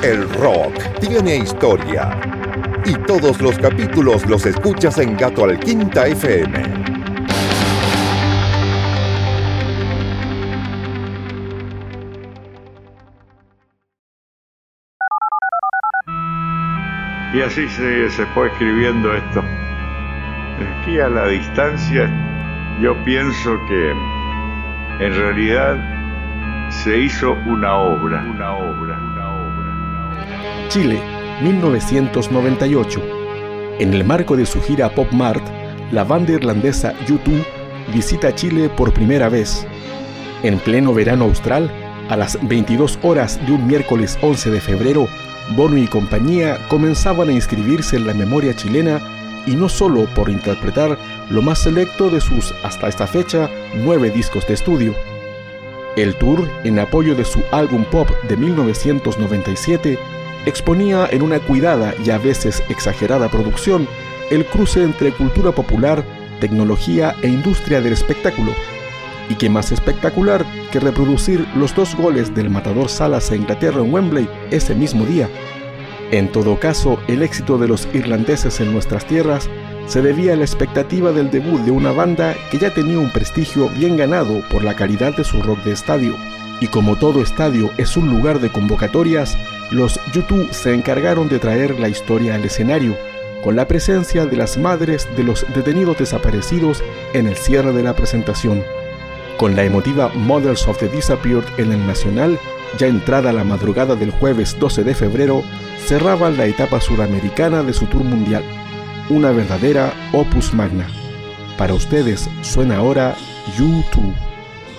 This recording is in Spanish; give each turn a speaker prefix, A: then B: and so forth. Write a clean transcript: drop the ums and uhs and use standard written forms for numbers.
A: El rock tiene historia. Y todos los capítulos los escuchas en Gato al Quinta FM.
B: Y así se fue escribiendo esto. Aquí a la distancia, yo pienso que en realidad se hizo una obra.
C: Chile, 1998. En el marco de su gira Pop Mart, la banda irlandesa U2 visita Chile por primera vez. En pleno verano austral, a las 22 horas de un miércoles 11 de febrero, Bono y compañía comenzaban a inscribirse en la memoria chilena, y no solo por interpretar lo más selecto de sus, hasta esta fecha, 9 discos de estudio. El tour, en apoyo de su álbum pop de 1997, exponía en una cuidada y a veces exagerada producción el cruce entre cultura popular, tecnología e industria del espectáculo. Y qué más espectacular que reproducir los 2 goles del matador Salas a Inglaterra en Wembley ese mismo día. En todo caso, el éxito de los irlandeses en nuestras tierras se debía a la expectativa del debut de una banda que ya tenía un prestigio bien ganado por la calidad de su rock de estadio. Y como todo estadio es un lugar de convocatorias, los U2 se encargaron de traer la historia al escenario, con la presencia de las madres de los detenidos desaparecidos en el cierre de la presentación. Con la emotiva Mothers of the Disappeared en el Nacional, ya entrada la madrugada del jueves 12 de febrero, cerraban la etapa sudamericana de su tour mundial. Una verdadera opus magna. Para ustedes suena ahora U2.